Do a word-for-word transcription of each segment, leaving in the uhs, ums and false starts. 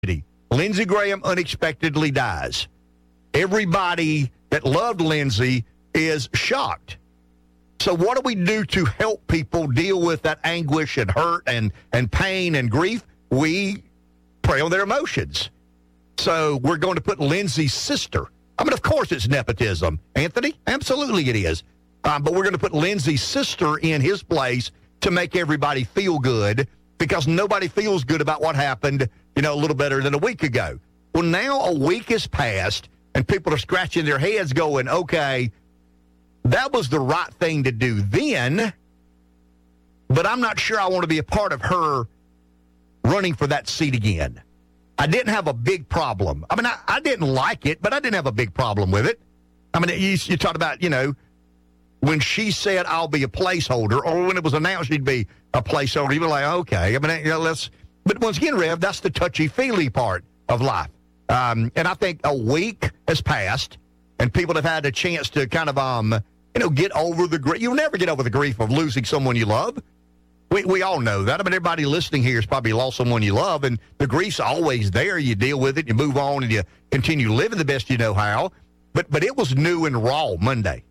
Lindsey Graham unexpectedly dies. Everybody that loved Lindsey is shocked. So what do we do to help people deal with that anguish and hurt and, and pain and grief? We prey on their emotions. So we're going to put Lindsey's sister. I mean, of course it's nepotism, Anthony. Absolutely it is. Um, but we're going to put Lindsey's sister in his place to make everybody feel good, because nobody feels good about what happened, you know, a little better than a week ago. Well, now a week has passed, and people are scratching their heads going, okay, that was the right thing to do then, but I'm not sure I want to be a part of her running for that seat again. I didn't have a big problem. I mean, I, I didn't like it, but I didn't have a big problem with it. I mean, you, you talked about, you know, when she said, I'll be a placeholder, or when it was announced she'd be a placeholder, you were like, okay. I mean, you know, let's, but once again, Rev, that's the touchy-feely part of life. Um, and I think a week has passed, and people have had a chance to kind of, um, you know, get over the grief. You'll never get over the grief of losing someone you love. We we all know that. I mean, everybody listening here has probably lost someone you love, and the grief's always there. You deal with it, you move on, and you continue living the best you know how. But but it was new and raw Monday.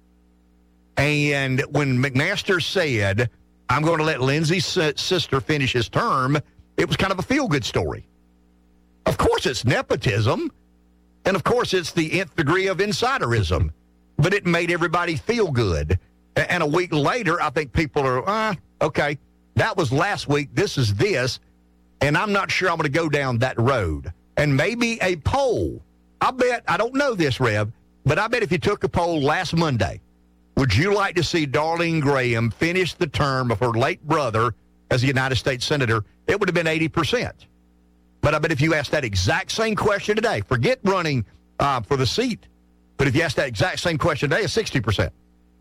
And when McMaster said, I'm going to let Lindsey's sister finish his term, it was kind of a feel-good story. Of course it's nepotism, and of course it's the nth degree of insiderism, but it made everybody feel good. And a week later, I think people are, ah, okay, that was last week, this is this, and I'm not sure I'm going to go down that road. And maybe a poll, I bet, I don't know this, Rev, but I bet if you took a poll last Monday, would you like to see Darlene Graham finish the term of her late brother as a United States Senator? It would have been eighty percent. But I bet if you asked that exact same question today, forget running uh, for the seat, but if you ask that exact same question today, it's sixty percent.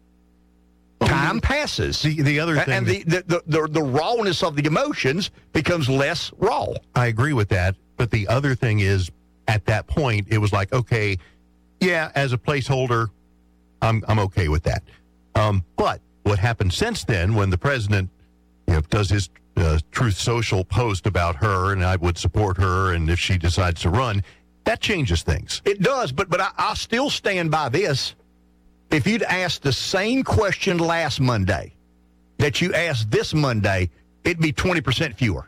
Time passes. The, the other thing... And the, the, the, the, the rawness of the emotions becomes less raw. I agree with that, but the other thing is, at that point, it was like, okay, yeah, as a placeholder, I'm I'm okay with that. Um, but what happened since then, when the president, you know, does his uh, Truth Social post about her, and I would support her, and if she decides to run, that changes things. It does, but but I, I still stand by this. If you'd asked the same question last Monday that you asked this Monday, it'd be twenty percent fewer.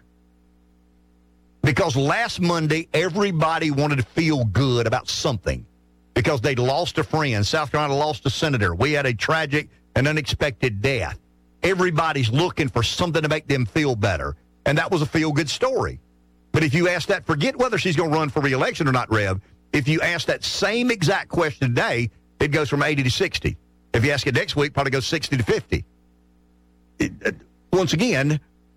Because last Monday, everybody wanted to feel good about something because they'd lost a friend. South Carolina lost a senator. We had a tragic and unexpected death. Everybody's looking for something to make them feel better, and that was a feel-good story. But if you ask that, forget whether she's going to run for re-election or not, Rev, if you ask that same exact question today, it goes from eighty to sixty. If you ask it next week, probably goes sixty to fifty. It, it, once again,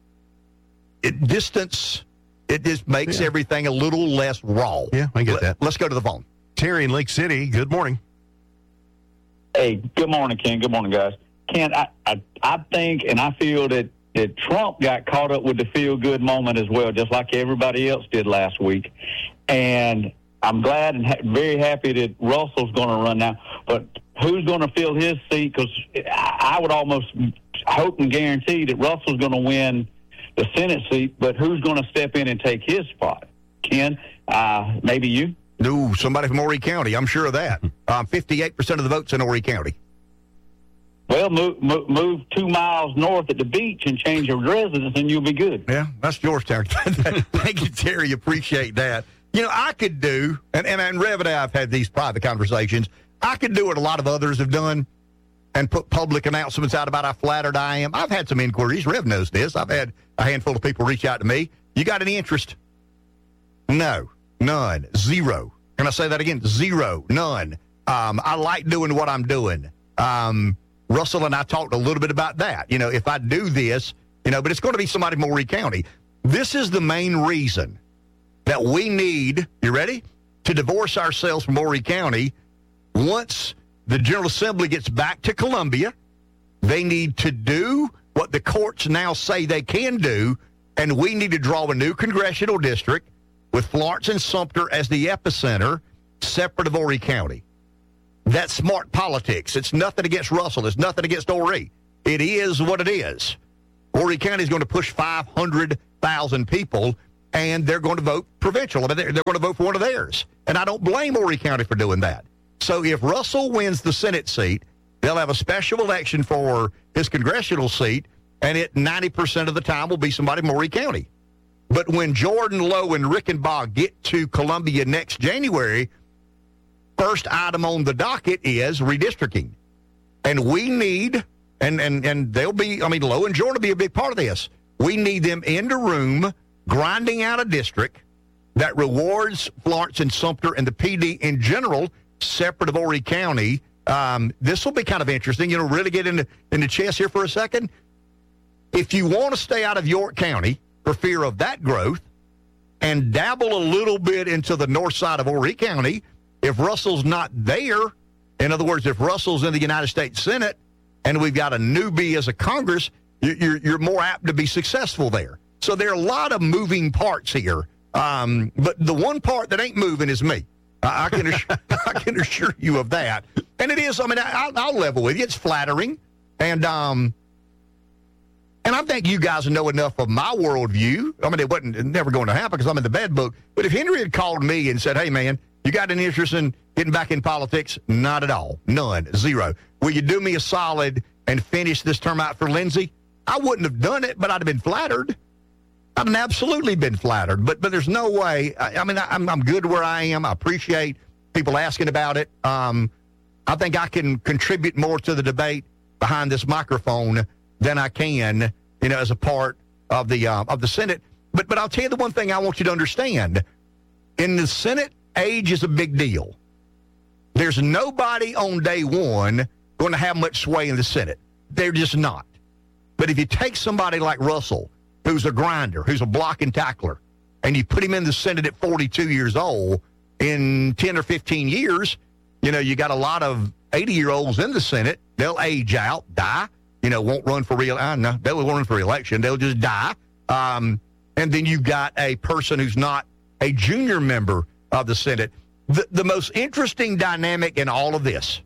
it, distance, it just makes yeah. everything a little less raw. Yeah, I get that. Let's go to the phone. Terry in Lake City, good morning. Hey, good morning, Ken. Good morning, guys. Ken, I, I, I think and I feel that, that Trump got caught up with the feel-good moment as well, just like everybody else did last week. And I'm glad and ha- very happy that Russell's going to run now. But who's going to fill his seat? Because I, I would almost hope and guarantee that Russell's going to win the Senate seat, but who's going to step in and take his spot? Ken, uh, maybe you? No, somebody from Horry County. I'm sure of that. Um, fifty-eight percent of the votes in Horry County. Well, move, move move two miles north at the beach and change your residence, and you'll be good. Yeah, that's Georgetown. Thank you, Terry. Appreciate that. You know, I could do, and, and, and Rev and I have had these private conversations, I could do what a lot of others have done and put public announcements out about how flattered I am. I've had some inquiries. Rev knows this. I've had a handful of people reach out to me. You got any interest? No. None. Zero. Can I say that again? Zero. None. Um, I like doing what I'm doing. Um, Russell and I talked a little bit about that. You know, if I do this, you know, but it's going to be somebody from Horry County. This is the main reason that we need, you ready, to divorce ourselves from Horry County. Once the General Assembly gets back to Columbia, they need to do what the courts now say they can do, and we need to draw a new congressional district with Florence and Sumter as the epicenter, separate of Horry County. That's smart politics. It's nothing against Russell. It's nothing against Horry. It is what it is. Horry County is going to push five hundred thousand people, and they're going to vote provincial. I mean, they're, they're going to vote for one of theirs. And I don't blame Horry County for doing that. So if Russell wins the Senate seat, they'll have a special election for his congressional seat, and it ninety percent of the time will be somebody in Horry County. But when Jordan Lowe and Rickenbach get to Columbia next January, first item on the docket is redistricting. And we need, and, and, and they'll be, I mean, Lowe and Jordan will be a big part of this. We need them in the room grinding out a district that rewards Florence and Sumter and the P D in general, separate of Horry County. Um, this will be kind of interesting. You know, really get into, into chess here for a second. If you want to stay out of York County for fear of that growth and dabble a little bit into the north side of Horry County, if Russell's not there, in other words, if Russell's in the United States Senate and we've got a newbie as a Congress, you're, you're more apt to be successful there. So there are a lot of moving parts here. Um, but the one part that ain't moving is me. I, I can assure, I can assure you of that. And it is, I mean, I, I'll, I'll level with you. It's flattering. And um, and I think you guys know enough of my worldview. I mean, it wasn't never going to happen because I'm in the bed book. But if Henry had called me and said, hey, man, you got an interest in getting back in politics? Not at all. None. Zero. Will you do me a solid and finish this term out for Lindsey? I wouldn't have done it, but I'd have been flattered. I'd have absolutely been flattered. But but there's no way. I, I mean, I, I'm, I'm good where I am. I appreciate people asking about it. Um, I think I can contribute more to the debate behind this microphone than I can, you know, as a part of the uh, of the Senate. But but I'll tell you the one thing I want you to understand. In the Senate, age is a big deal. There's nobody on day one going to have much sway in the Senate. They're just not. But if you take somebody like Russell, who's a grinder, who's a block and tackler, and you put him in the Senate at forty-two years old, in ten or fifteen years, you know, you got a lot of eighty-year-olds in the Senate. They'll age out, die, you know, won't run for re-election. No, they won't run for re-election. They'll just die. Um, and then you've got a person who's not a junior member of the Senate. The, the most interesting dynamic in all of this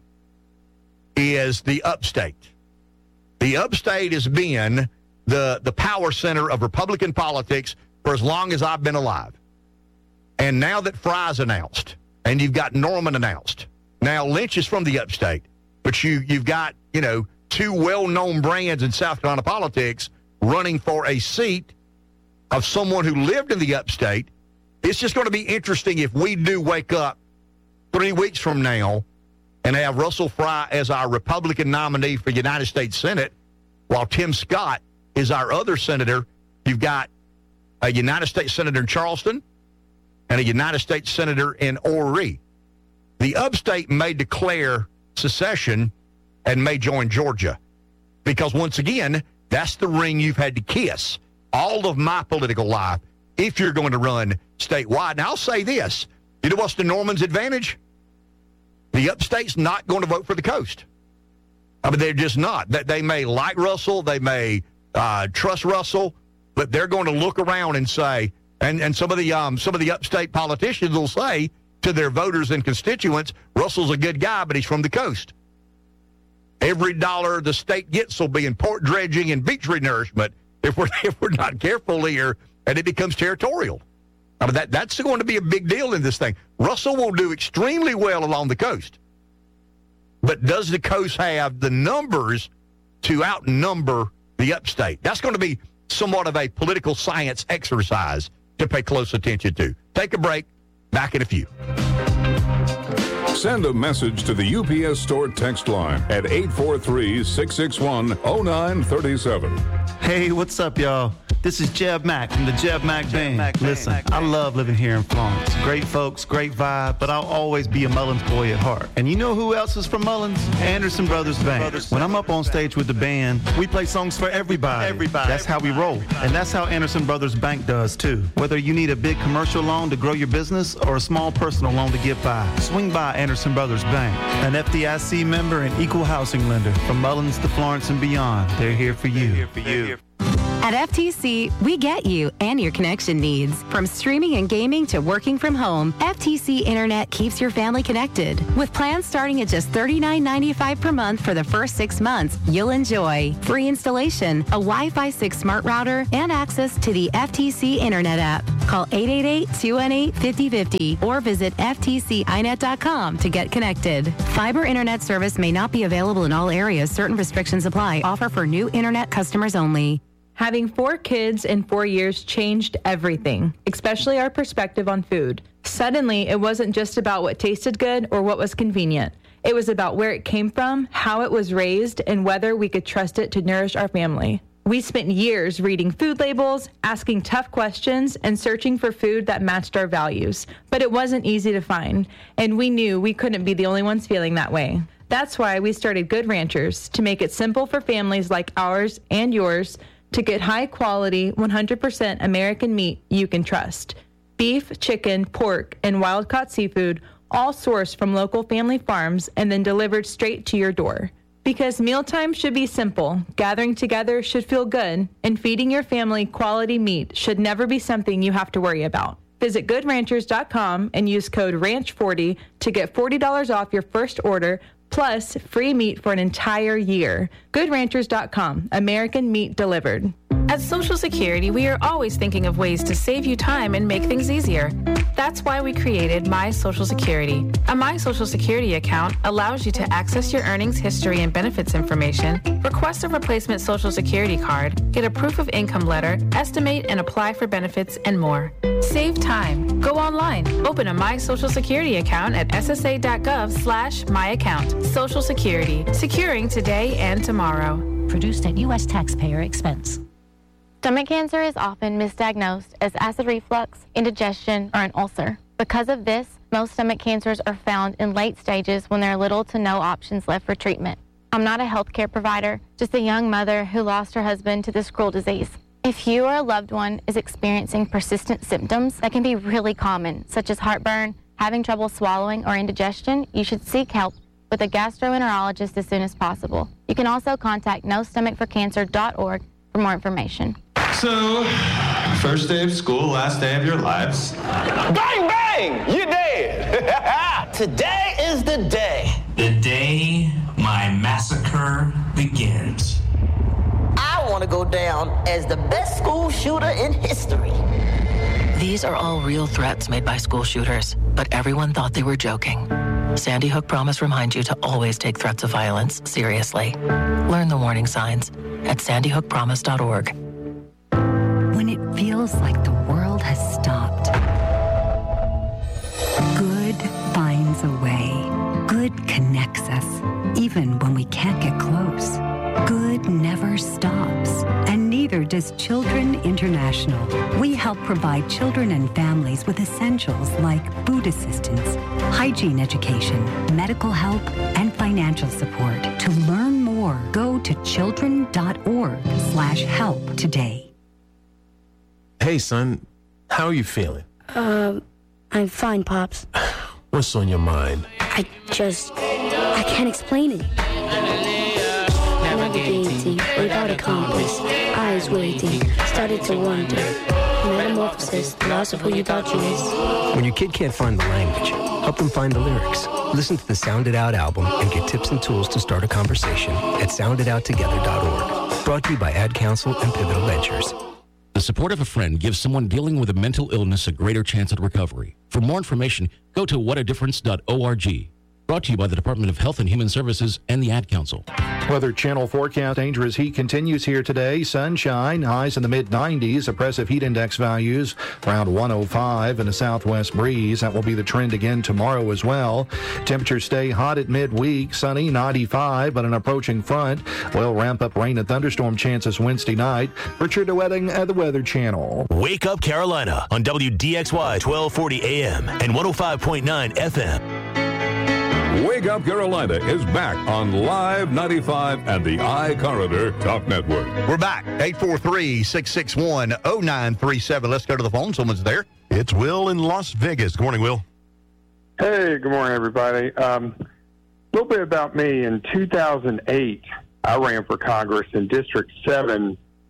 is the upstate. The upstate has been the, the power center of Republican politics for as long as I've been alive. And now that Fry's announced, and you've got Norman announced, now Lynch is from the upstate, but you, you've got, you know, two well-known brands in South Carolina politics running for a seat of someone who lived in the upstate. It's just going to be interesting if we do wake up three weeks from now and have Russell Fry as our Republican nominee for United States Senate, while Tim Scott is our other senator. You've got a United States Senator in Charleston and a United States Senator in Horry. The upstate may declare secession and may join Georgia because, once again, that's the ring you've had to kiss all of my political life if you're going to run statewide. Now, I'll say this. You know what's the Norman's advantage? The upstate's not going to vote for the coast. I mean, they're just not. They may like Russell. They may uh, trust Russell, but they're going to look around and say, and, and some of the um, some of the upstate politicians will say to their voters and constituents, Russell's a good guy, but he's from the coast. Every dollar the state gets will be in port dredging and beach renourishment if we're if we're not careful here, and it becomes territorial. I mean, that that's going to be a big deal in this thing. Russell will do extremely well along the coast, but does the coast have the numbers to outnumber the upstate? That's going to be somewhat of a political science exercise to pay close attention to. Take a break. Back in a few. Send a message to the U P S Store text line at eight four three, six six one, zero nine three seven. Hey, what's up, y'all? This is Jeb Mack from the Jeb Mack Jeb Band. Mack Listen, Mack I love living here in Florence. Great folks, great vibe, but I'll always be a Mullins boy at heart. And you know who else is from Mullins? Anderson Brothers Band. Brothers when I'm up on stage with the band, we play songs for everybody. Everybody. That's how we roll. And that's how Anderson Brothers Bank does, too. Whether you need a big commercial loan to grow your business or a small personal loan to get by, swing by Anderson Brothers Bank. An F D I C member and equal housing lender. From Mullins to Florence and beyond, they're here for you. They're here for you. At F T C, we get you and your connection needs. From streaming and gaming to working from home, F T C Internet keeps your family connected. With plans starting at just thirty-nine ninety-five per month for the first six months, you'll enjoy free installation, a Wi-Fi six smart router, and access to the F T C Internet app. Call eight eight eight, two one eight, five oh five oh or visit F T C I net dot com to get connected. Fiber Internet service may not be available in all areas. Certain restrictions apply. Offer for new Internet customers only. Having four kids in four years changed everything, especially our perspective on food. Suddenly, it wasn't just about what tasted good or what was convenient. It was about where it came from, how it was raised, and whether we could trust it to nourish our family. We spent years reading food labels, asking tough questions, and searching for food that matched our values. But it wasn't easy to find, and we knew we couldn't be the only ones feeling that way. That's why we started Good Ranchers, to make it simple for families like ours and yours to get high-quality, one hundred percent American meat you can trust. Beef, chicken, pork, and wild-caught seafood, all sourced from local family farms and then delivered straight to your door. Because mealtime should be simple, gathering together should feel good, and feeding your family quality meat should never be something you have to worry about. Visit good ranchers dot com and use code ranch forty to get forty dollars off your first order, plus free meat for an entire year. good ranchers dot com, American meat delivered. At Social Security, we are always thinking of ways to save you time and make things easier. That's why we created My Social Security. A My Social Security account allows you to access your earnings history and benefits information, request a replacement Social Security card, get a proof of income letter, estimate and apply for benefits, and more. Save time. Go online. Open a My Social Security account at S S A dot gov slash my account. Social Security. Securing today and tomorrow. Produced at U S taxpayer expense. Stomach cancer is often misdiagnosed as acid reflux, indigestion, or an ulcer. Because of this, most stomach cancers are found in late stages when there are little to no options left for treatment. I'm not a healthcare provider, just a young mother who lost her husband to this cruel disease. If you or a loved one is experiencing persistent symptoms that can be really common, such as heartburn, having trouble swallowing, or indigestion, you should seek help with a gastroenterologist as soon as possible. You can also contact no stomach for cancer dot org for more information. So, first day of school, last day of your lives. Bang, bang! You're dead! Today is the day. The day my massacre begins. I want to go down as the best school shooter in history. These are all real threats made by school shooters, but everyone thought they were joking. Sandy Hook Promise reminds you to always take threats of violence seriously. Learn the warning signs at sandy hook promise dot org. When it feels like the world has stopped, good finds a way. Good connects us, even when we can't get close. Good never stops, and neither does Children International. We help provide children and families with essentials like food assistance, hygiene education, medical help, and financial support. To learn more, go to children dot org slash help today. Hey, son, how are you feeling? Um, I'm fine, Pops. What's on your mind? I just, I can't explain it. Navigating without a compass, eyes waiting, started to wonder. Metamorphosis, the loss of who you thought you was. When your kid can't find the language, help them find the lyrics. Listen to the Sound It Out album and get tips and tools to start a conversation at sound it out together dot org. Brought to you by Ad Council and Pivotal Ventures. The support of a friend gives someone dealing with a mental illness a greater chance at recovery. For more information, go to what a difference dot org. Brought to you by the Department of Health and Human Services and the Ad Council. Weather Channel forecast. Dangerous heat continues here today. Sunshine, highs in the mid nineties. Oppressive heat index values around one oh five, and a southwest breeze. That will be the trend again tomorrow as well. Temperatures stay hot at midweek. Sunny, ninety-five, but an approaching front will ramp up rain and thunderstorm chances Wednesday night. Richard DeWetting at the Weather Channel. Wake Up Carolina on W D X Y twelve forty A M and one oh five point nine F M. Wake Up Carolina is back on Live ninety-five and the iCorridor Talk Network. We're back. eight four three, six six one, oh nine three seven. Let's go to the phone. Someone's there. It's Will in Las Vegas. Good morning, Will. Hey, good morning, everybody. Um, a little bit about me. In two thousand eight, I ran for Congress in District seven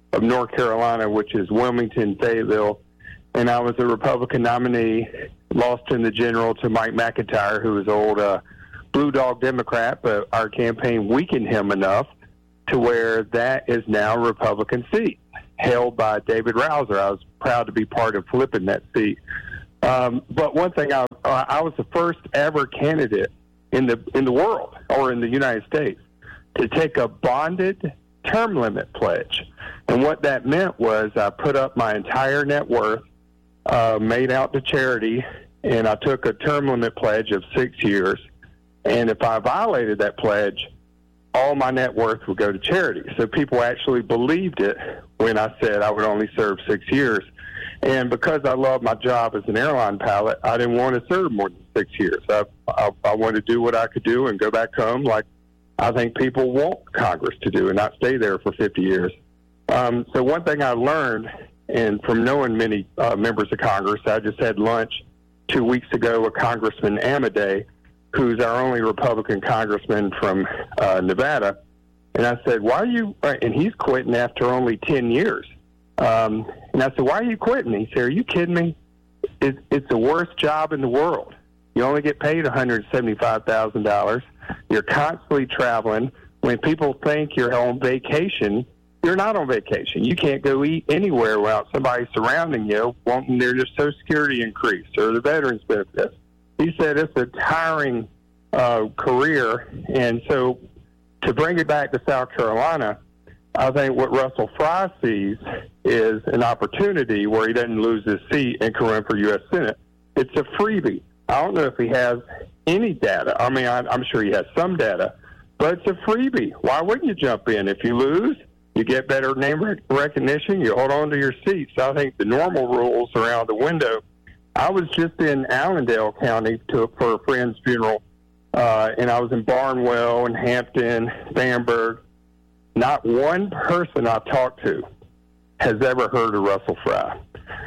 of North Carolina, which is Wilmington, Fayetteville. And I was a Republican nominee, lost in the general to Mike McIntyre, who was an old uh, Blue Dog Democrat, but our campaign weakened him enough to where that is now a Republican seat held by David Rouser. I was proud to be part of flipping that seat. Um, but one thing, I, I was the first ever candidate in the in the world or in the United States to take a bonded term limit pledge. And what that meant was I put up my entire net worth, uh, made out to charity, and I took a term limit pledge of six years. And if I violated that pledge, all my net worth would go to charity. So people actually believed it when I said I would only serve six years. And because I love my job as an airline pilot, I didn't want to serve more than six years. I, I, I wanted to do what I could do and go back home like I think people want Congress to do and not stay there for fifty years. Um, so one thing I learned, and from knowing many uh, members of Congress, I just had lunch two weeks ago with Congressman Amadei, who's our only Republican congressman from uh, Nevada. And I said, why are you, and he's quitting after only ten years. Um, and I said, why are you quitting? He said, are you kidding me? It's, it's the worst job in the world. You only get paid one hundred seventy-five thousand dollars. You're constantly traveling. When people think you're on vacation, you're not on vacation. You can't go eat anywhere without somebody surrounding you wanting their Social Security increase or the veterans benefits. He said it's a tiring uh, career. And so to bring it back to South Carolina, I think what Russell Fry sees is an opportunity where he doesn't lose his seat and can run for U S Senate. It's a freebie. I don't know if he has any data. I mean, I, I'm sure he has some data, but it's a freebie. Why wouldn't you jump in? If you lose, you get better name rec- recognition, you hold on to your seat. So I think the normal rules are out the window. I was just in Allendale County to, for a friend's funeral, uh, and I was in Barnwell and Hampton, Bamberg. Not one person I talked to has ever heard of Russell Fry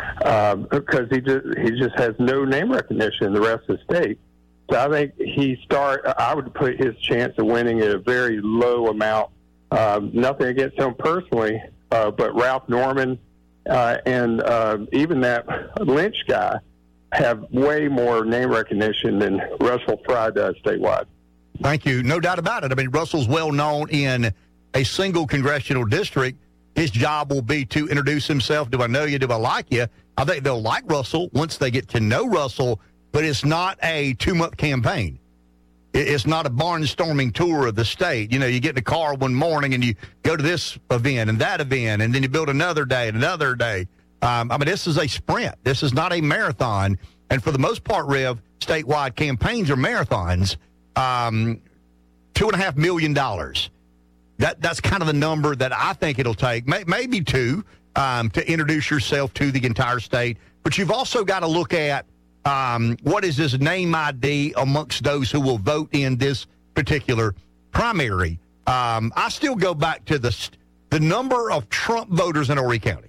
um, because he just he just has no name recognition in the rest of the state. So I think he start. I would put his chance of winning at a very low amount. Um, nothing against him personally, uh, but Ralph Norman uh, and uh, even that Lynch guy have way more name recognition than Russell Fry does statewide. Thank you. No doubt about it. I mean, Russell's well known in a single congressional district. His job will be to introduce himself. Do I know you? Do I like you? I think they'll like Russell once they get to know Russell, but it's not a two-month campaign. It's not a barnstorming tour of the state. You know, you get in a car one morning and you go to this event and that event, and then you build another day and another day. Um, I mean, this is a sprint. This is not a marathon. And for the most part, Rev, statewide campaigns are marathons. Um, two and a half million dollars. That that's kind of the number that I think it'll take, may, maybe two, um, to introduce yourself to the entire state. But you've also got to look at um, what is this name I D amongst those who will vote in this particular primary. Um, I still go back to the the number of Trump voters in Horry County.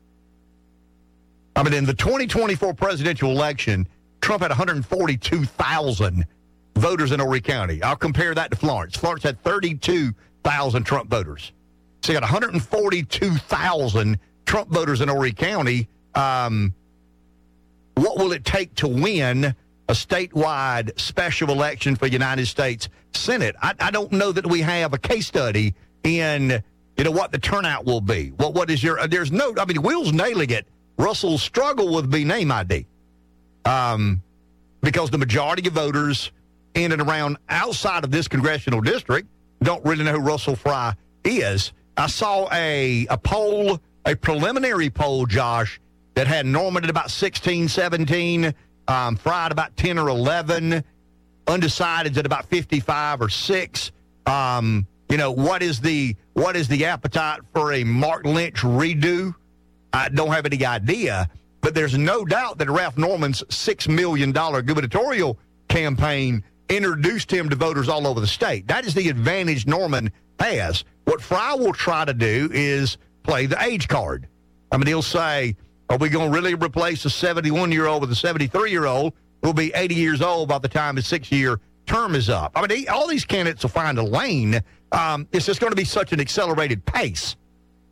I mean, in the twenty twenty-four presidential election, Trump had one hundred forty-two thousand voters in Horry County. I'll compare that to Florence. Florence had thirty-two thousand Trump voters. So you got one hundred forty-two thousand Trump voters in Horry County. Um, what will it take to win a statewide special election for the United States Senate? I, I don't know that we have a case study in, you know, what the turnout will be. What what is your? Uh, there's no. I mean, Will's nailing it. Russell's struggle will be name I D, um, because the majority of voters in and around outside of this congressional district don't really know who Russell Fry is. I saw a a poll, a preliminary poll, Josh, that had Norman at about sixteen, seventeen, um, Fry at about ten or eleven, undecided at about fifty-five or six. Um, you know, what is the what is the appetite for a Mark Lynch redo? I don't have any idea, but there's no doubt that Ralph Norman's six million dollars gubernatorial campaign introduced him to voters all over the state. That is the advantage Norman has. What Fry will try to do is play the age card. I mean, he'll say, are we going to really replace a seventy-one-year-old with a seventy-three-year-old who will be eighty years old by the time his six-year term is up? I mean, he, all these candidates will find a lane. Um, it's just going to be such an accelerated pace.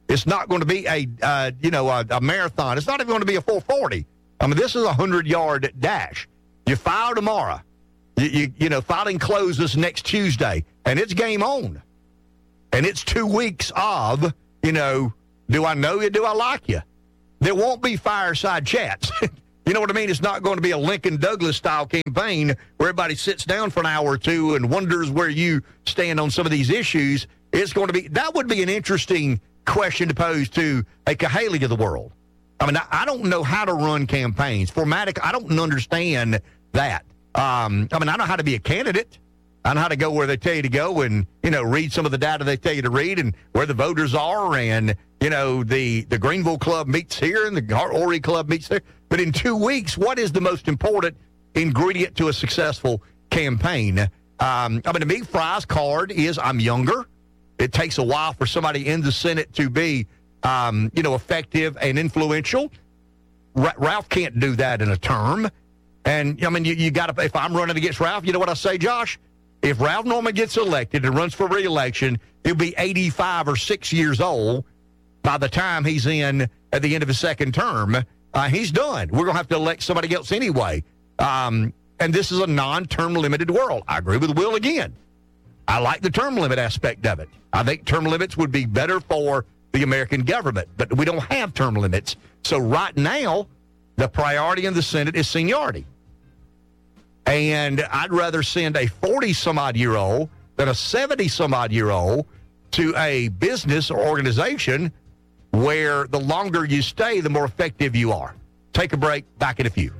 It's not going to be a, uh, you know, a, a marathon. It's not even going to be a four forty. I mean, this is a hundred-yard dash. You file tomorrow. You, you, you know, filing closes next Tuesday, and it's game on. And it's two weeks of, you know, do I know you, do I like you? There won't be fireside chats. You know what I mean? It's not going to be a Lincoln Douglas-style campaign where everybody sits down for an hour or two and wonders where you stand on some of these issues. It's going to be, that would be an interesting question to pose to a Cahaley of the world. I mean, I, I don't know how to run campaigns. Formatic, I don't understand that. Um, I mean, I know how to be a candidate. I know how to go where they tell you to go and, you know, read some of the data they tell you to read and where the voters are. And, you know, the, the Greenville Club meets here and the Horry Club meets there. But in two weeks, what is the most important ingredient to a successful campaign? Um, I mean, to me, Fry's card is I'm younger. It takes a while for somebody in the Senate to be, um, you know, effective and influential. R- Ralph can't do that in a term. And, I mean, you, you got to, if I'm running against Ralph, you know what I say, Josh? If Ralph Norman gets elected and runs for re-election, he'll be eighty-five or six years old by the time he's in at the end of his second term. Uh, he's done. We're going to have to elect somebody else anyway. Um, and this is a non-term limited world. I agree with Will again. I like the term limit aspect of it. I think term limits would be better for the American government, but we don't have term limits. So right now, the priority in the Senate is seniority. And I'd rather send a forty-some-odd-year-old than a seventy-some-odd-year-old to a business or organization where the longer you stay, the more effective you are. Take a break. Back in a few.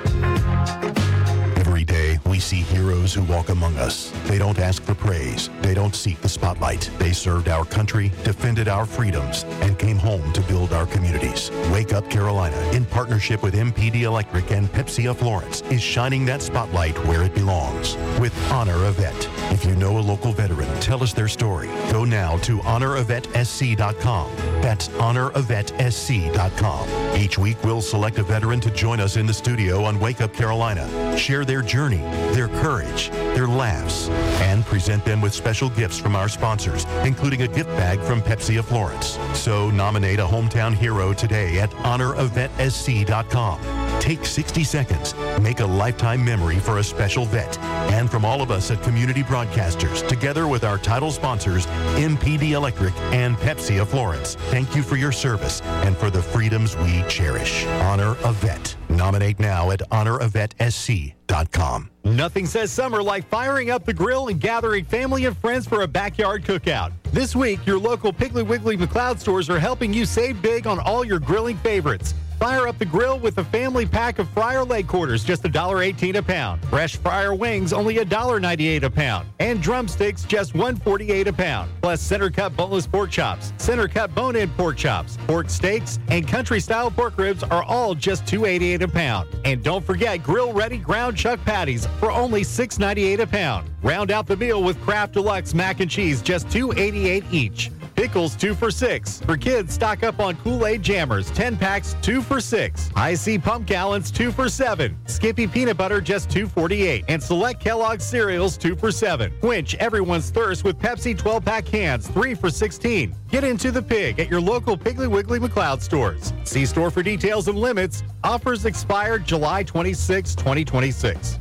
Every day, we see heroes who walk among us. They don't ask for praise. They don't seek the spotlight. They served our country, defended our freedoms, and came home to build our communities. Wake Up Carolina, in partnership with M P D Electric and Pepsi of Florence, is shining that spotlight where it belongs with Honor a Vet. If you know a local veteran, tell us their story. Go now to honor a vet s c dot com. That's honor a vet s c dot com. Each week, we'll select a veteran to join us in the studio on Wake Up Carolina. Share their journey, their courage, their laughs, and present them with special gifts from our sponsors, including a gift bag from Pepsi of Florence. So nominate a hometown hero today at honor a vet s c dot com. Take sixty seconds. Make a lifetime memory for a special vet. And from all of us at Community Broadcasters, together with our title sponsors, M P D Electric and Pepsi of Florence, thank you for your service and for the freedoms we cherish. Honor a Vet. Nominate now at honor a vet s c dot com. Nothing says summer like firing up the grill and gathering family and friends for a backyard cookout. This week, your local Piggly Wiggly McLeod stores are helping you save big on all your grilling favorites. Fire up the grill with a family pack of Fryer leg quarters, just one dollar eighteen a pound. Fresh Fryer wings, only one dollar ninety-eight a pound. And drumsticks, just one dollar forty-eight a pound. Plus center cut boneless pork chops, center cut bone-in pork chops, pork steaks, and country-style pork ribs are all just two dollars eighty-eight a pound. And don't forget grill-ready ground chuck patties for only six dollars ninety-eight a pound. Round out the meal with Kraft Deluxe mac and cheese, just two dollars eighty-eight each. Pickles, two for six. For kids, stock up on Kool-Aid Jammers, ten packs, two for six. I C Pump Gallons, two for seven. Skippy Peanut Butter, just two dollars forty-eight. And select Kellogg's cereals, two for seven. Quench everyone's thirst with Pepsi twelve-pack cans, three for sixteen. Get into the pig at your local Piggly Wiggly McLeod stores. See store for details and limits. Offers expire July twenty-sixth, twenty twenty-six.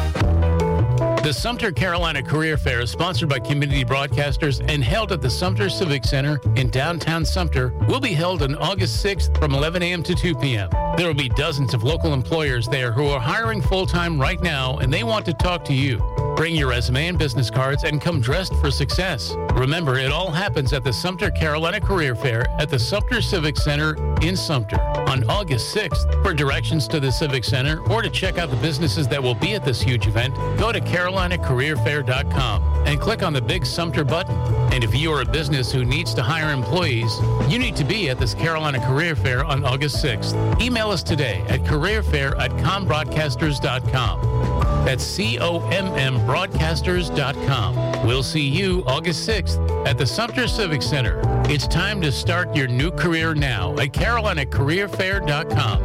The Sumter Carolina Career Fair is sponsored by Community Broadcasters and held at the Sumter Civic Center in downtown Sumter. Will be held on August sixth from eleven a.m. to two p.m. There will be dozens of local employers there who are hiring full-time right now, and they want to talk to you. Bring your resume and business cards and come dressed for success. Remember, it all happens at the Sumter Carolina Career Fair at the Sumter Civic Center in Sumter on August sixth. For directions to the Civic Center or to check out the businesses that will be at this huge event, go to carolina career fair dot com and click on the big Sumter button. And if you are a business who needs to hire employees, you need to be at this Carolina Career Fair on August sixth. Email us today at careerfair at combroadcasters dot com. That's C O M M broadcasters dot com. We'll see you August sixth at the Sumter Civic Center. It's time to start your new career now at carolina career fair dot com.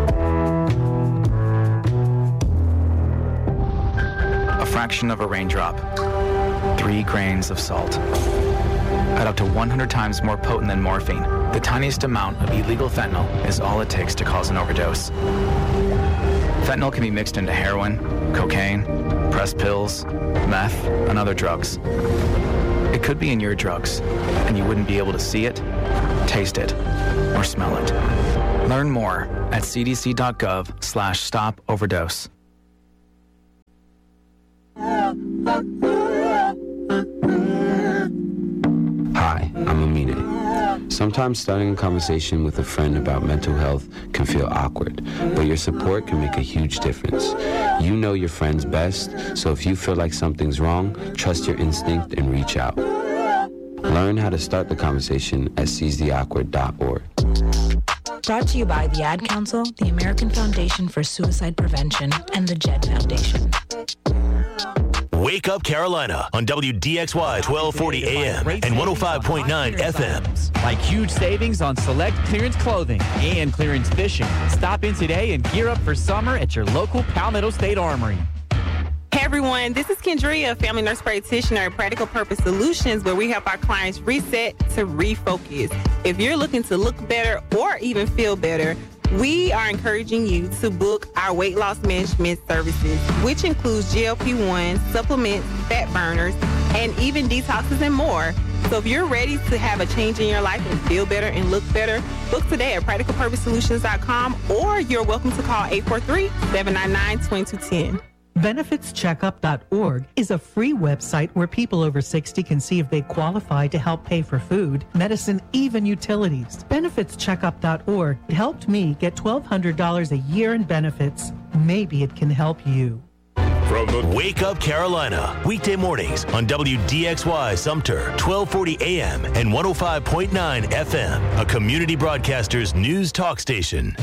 A fraction of a raindrop, three grains of salt, at up to one hundred times more potent than morphine. The tiniest amount of illegal fentanyl is all it takes to cause an overdose. Fentanyl can be mixed into heroin, cocaine, pressed pills, meth, and other drugs. It could be in your drugs, and you wouldn't be able to see it, taste it, or smell it. Learn more at cdc.gov slash stop overdose. Hi, I'm Amine. Sometimes starting a conversation with a friend about mental health can feel awkward, but your support can make a huge difference. You know your friends best, so if you feel like something's wrong, trust your instinct and reach out. Learn how to start the conversation at seize the awkward dot org. Brought to you by the Ad Council, the American Foundation for Suicide Prevention, and the Jed Foundation. Wake Up Carolina on W D X Y twelve forty A M and one oh five point nine F M. Like huge savings on select clearance clothing and clearance fishing. Stop in today and gear up for summer at your local Palmetto State Armory. Hey everyone, this is Kendria, family nurse practitioner at Practical Purpose Solutions, where we help our clients reset to refocus. If you're looking to look better or even feel better, we are encouraging you to book our weight loss management services, which includes G L P one, supplements, fat burners, and even detoxes and more. So if you're ready to have a change in your life and feel better and look better, book today at practical purpose solutions dot com, or you're welcome to call eight four three, seven nine nine, two two one zero. benefits checkup dot org is a free website where people over sixty can see if they qualify to help pay for food, medicine, even utilities. benefits checkup dot org helped me get twelve hundred dollars a year in benefits. Maybe it can help you. From the Wake Up Carolina, weekday mornings on W D X Y Sumter, twelve forty A M and one oh five point nine F M, a Community Broadcasters news talk station.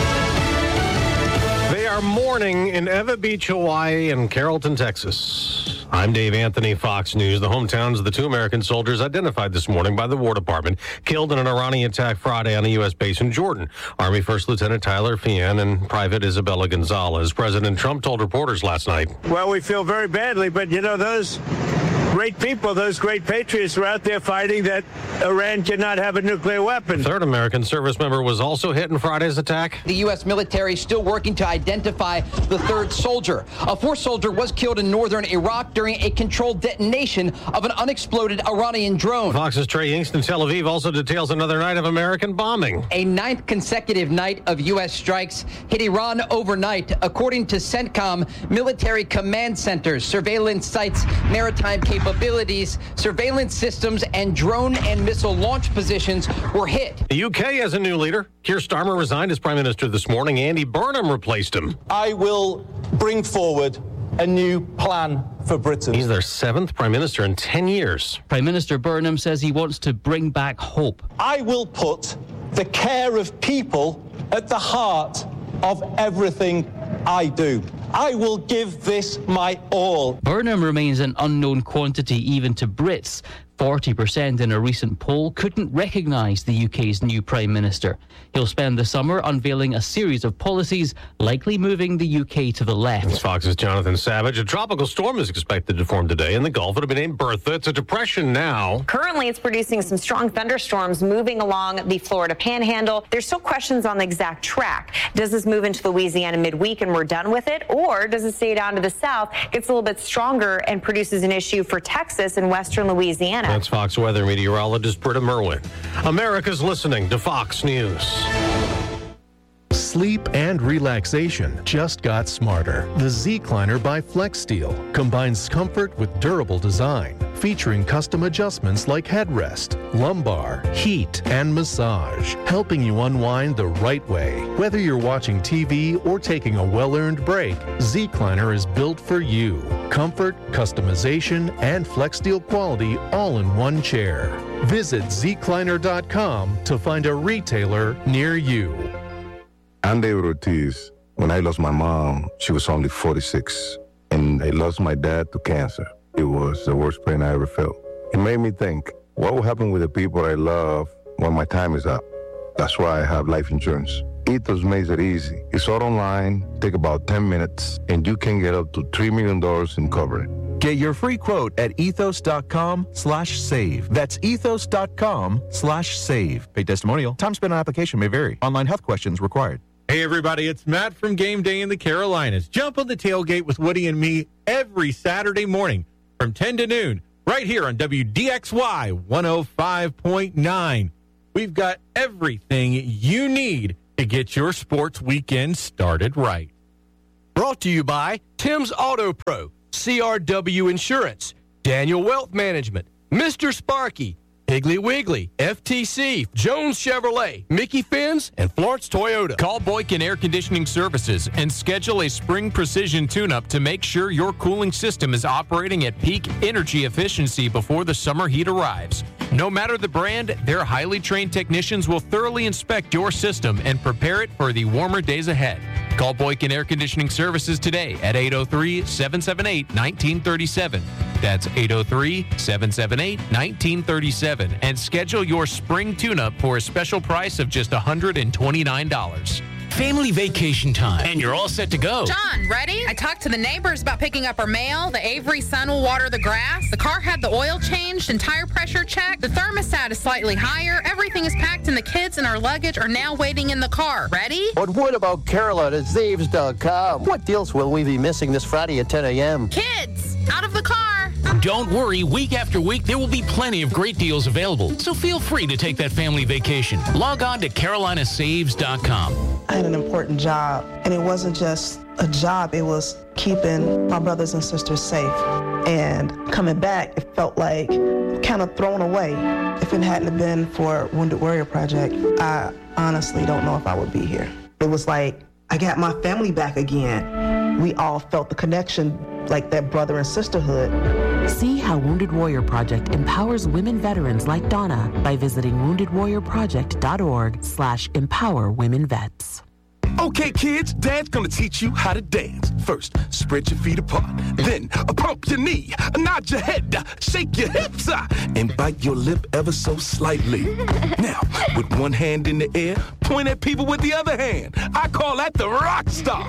They are mourning in Eva Beach, Hawaii, and Carrollton, Texas. I'm Dave Anthony, Fox News. The hometowns of the two American soldiers identified this morning by the War Department killed in an Iranian attack Friday on a U S base in Jordan. Army First Lieutenant Tyler Fian and Private Isabella Gonzalez. President Trump told reporters last night. Well, we feel very badly, but, you know, those great people, those great patriots were out there fighting that Iran cannot have a nuclear weapon. Third American service member was also hit in Friday's attack. The U S military still working to identify the third soldier. A fourth soldier was killed in northern Iraq during a controlled detonation of an unexploded Iranian drone. Fox's Trey Yingst in Tel Aviv also details another night of American bombing. A ninth consecutive night of U S strikes hit Iran overnight. According to CENTCOM, military command centers, surveillance sites, maritime capabilities, surveillance systems, and drone and missile launch positions were hit. The U K has a new leader. Keir Starmer resigned as Prime Minister this morning. Andy Burnham replaced him. I will bring forward a new plan for Britain. He's their seventh Prime Minister in ten years. Prime Minister Burnham says he wants to bring back hope. I will put the care of people at the heart of everything I do. I will give this my all. Burnham remains an unknown quantity even to Brits. forty percent in a recent poll couldn't recognise the U K's new Prime Minister. He'll spend the summer unveiling a series of policies, likely moving the U K to the left. It's Fox's Jonathan Savage. A tropical storm is expected to form today in the Gulf. It'll be named Bertha. It's a depression now. Currently, it's producing some strong thunderstorms moving along the Florida Panhandle. There's still questions on the exact track. Does this move into Louisiana midweek and we're done with it? Or does it stay down to the south, gets a little bit stronger, and produces an issue for Texas and western Louisiana? That's Fox weather meteorologist Britta Merwin. America's listening to Fox News. Sleep and relaxation just got smarter. The Z-Cliner by FlexSteel combines comfort with durable design, featuring custom adjustments like headrest, lumbar, heat, and massage, helping you unwind the right way. Whether you're watching T V or taking a well-earned break, Z-Cliner is built for you. Comfort, customization, and FlexSteel quality all in one chair. Visit Z Cliner dot com to find a retailer near you. I'm David Ortiz. When I lost my mom, she was only forty-six, and I lost my dad to cancer. It was the worst pain I ever felt. It made me think, what will happen with the people I love when my time is up? That's why I have life insurance. Ethos makes it easy. It's all online, take about ten minutes, and you can get up to three million dollars in coverage. Get your free quote at ethos.com slash save. That's ethos.com slash save. Paid testimonial. Time spent on application may vary. Online health questions required. Hey, everybody, it's Matt from Game Day in the Carolinas. Jump on the tailgate with Woody and me every Saturday morning from ten to noon, right here on W D X Y one oh five point nine. We've got everything you need to get your sports weekend started right. Brought to you by Tim's Auto Pro, C R W Insurance, Daniel Wealth Management, Mister Sparky, Piggly Wiggly, F T C, Jones Chevrolet, Mickey Fins, and Florence Toyota. Call Boykin Air Conditioning Services and schedule a spring precision tune-up to make sure your cooling system is operating at peak energy efficiency before the summer heat arrives. No matter the brand, their highly trained technicians will thoroughly inspect your system and prepare it for the warmer days ahead. Call Boykin Air Conditioning Services today at eight oh three, seven seven eight, one nine three seven. That's eight oh three, seven seven eight, one nine three seven. And schedule your spring tune-up for a special price of just one hundred twenty-nine dollars. Family vacation time, and you're all set to go. John, ready? I talked to the neighbors about picking up our mail. The Avery son will water the grass. The car had the oil changed and tire pressure checked. The thermostat is slightly higher. Everything is packed, and the kids and our luggage are now waiting in the car. Ready? But what about Carolina Zaves dot com? What deals will we be missing this Friday at ten a.m.? Kids, out of the car. Don't worry, week after week, there will be plenty of great deals available. So feel free to take that family vacation. Log on to Carolina Saves dot com. I had an important job, and it wasn't just a job, it was keeping my brothers and sisters safe. And coming back, it felt like kind of thrown away. If it hadn't been for Wounded Warrior Project, I honestly don't know if I would be here. It was like, I got my family back again. We all felt the connection, like that brother and sisterhood. See how Wounded Warrior Project empowers women veterans like Donna by visiting wounded warrior project dot org slash empower women vets. Okay, kids, Dad's gonna teach you how to dance. First, spread your feet apart. Then, uh, pump your knee, uh, nod your head, uh, shake your hips, uh, and bite your lip ever so slightly. Now, with one hand in the air, point at people with the other hand. I call that the rock star.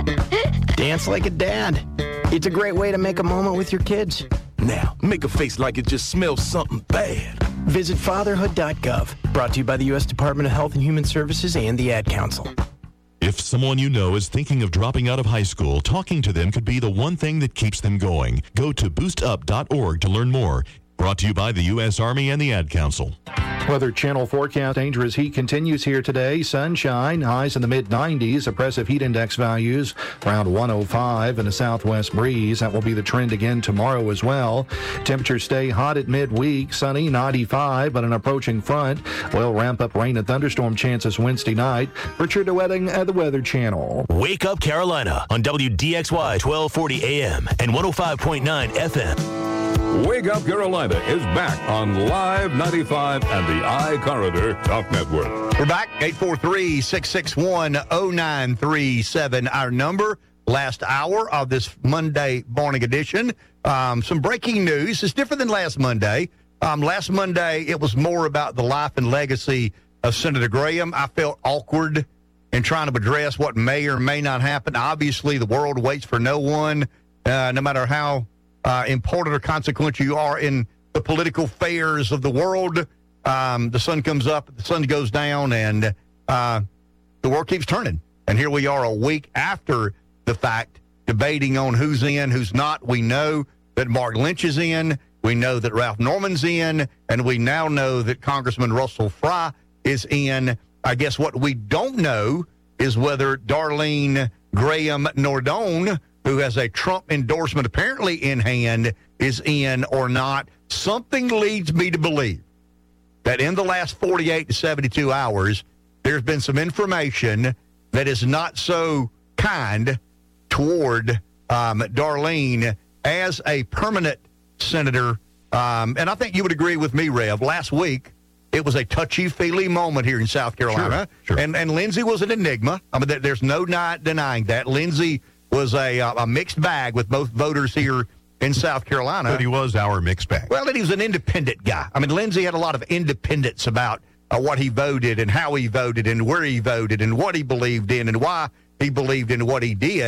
Dance like a dad. It's a great way to make a moment with your kids. Now, make a face like it just smells something bad. Visit fatherhood dot gov. Brought to you by the U S Department of Health and Human Services and the Ad Council. If someone you know is thinking of dropping out of high school, talking to them could be the one thing that keeps them going. Go to boost up dot org to learn more. Brought to you by the U S Army and the Ad Council. Weather Channel forecast. Dangerous heat continues here today. Sunshine, highs in the mid nineties. Oppressive heat index values around one oh five and a southwest breeze. That will be the trend again tomorrow as well. Temperatures stay hot at midweek. Sunny, ninety-five, but an approaching front will ramp up rain and thunderstorm chances Wednesday night. Richard DeWetting at the Weather Channel. Wake Up Carolina on W D X Y twelve forty A M and one oh five point nine F M. Wake Up Carolina is back on Live ninety-five and the iCorridor Talk Network. We're back, eight four three, six six one, oh nine three seven, our number. Last hour of this Monday morning edition. Um, some breaking news. It's different than last Monday. Um, last Monday, it was more about the life and legacy of Senator Graham. I felt awkward in trying to address what may or may not happen. Obviously, the world waits for no one, uh, no matter how Uh, important or consequential you are in the political affairs of the world. Um, the sun comes up, the sun goes down, and uh, the world keeps turning. And here we are a week after the fact, debating on who's in, who's not. We know that Mark Lynch is in. We know that Ralph Norman's in. And we now know that Congressman Russell Fry is in. I guess what we don't know is whether Darlene Graham Nordone, who has a Trump endorsement apparently in hand, is in or not. Something leads me to believe that in the last forty-eight to seventy-two hours, there's been some information that is not so kind toward um, Darlene as a permanent senator. Um, and I think you would agree with me, Rev. Last week, it was a touchy-feely moment here in South Carolina. Sure, sure. And, and Lindsey was an enigma. I mean, there's no not denying that. Lindsey was a, a mixed bag with both voters here in South Carolina. But he was our mixed bag. Well, and he was an independent guy. I mean, Lindsey had a lot of independence about uh, what he voted and how he voted and where he voted and what he believed in and why he believed in what he did.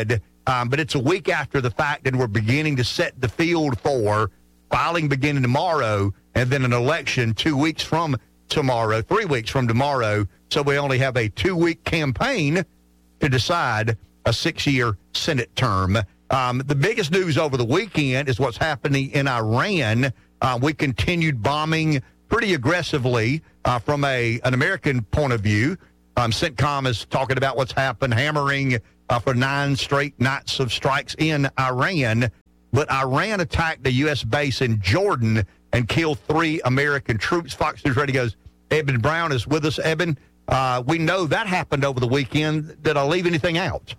Um, but it's a week after the fact, and we're beginning to set the field for filing beginning tomorrow, and then an election two weeks from tomorrow, three weeks from tomorrow. So we only have a two-week campaign to decide a six-year Senate term. Um, the biggest news over the weekend is what's happening in Iran. Uh, we continued bombing pretty aggressively uh, from a an American point of view. Um, CENTCOM is talking about what's happened, hammering uh, for nine straight nights of strikes in Iran. But Iran attacked a U S base in Jordan and killed three American troops. Fox News Radio goes, Eben Brown is with us. Eben, uh, we know that happened over the weekend. Did I leave anything out?